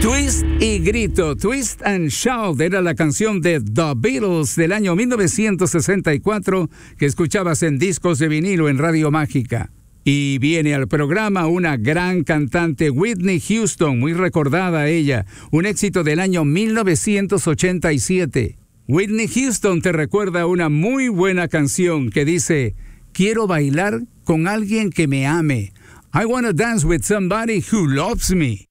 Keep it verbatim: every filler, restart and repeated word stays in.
Twist y grito, Twist and Shout era la canción de The Beatles del año mil novecientos sesenta y cuatro que escuchabas en discos de vinilo en Radio Mágica. Y viene al programa una gran cantante, Whitney Houston, muy recordada ella, un éxito del año mil novecientos ochenta y siete. Whitney Houston te recuerda una muy buena canción que dice: quiero bailar con alguien que me ame. I wanna dance with somebody who loves me.